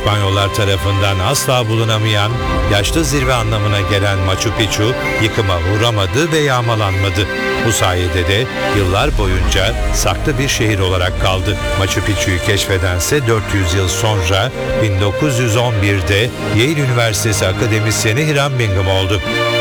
İspanyollar tarafından asla bulunamayan, yaşlı zirve anlamına gelen Machu Picchu yıkıma uğramadı ve yağmalanmadı. Bu sayede de yıllar boyunca saklı bir şehir olarak kaldı. Machu Picchu'yu keşfedense 400 yıl sonra 1911'de Yale Üniversitesi akademisyeni Hiram Bingham oldu.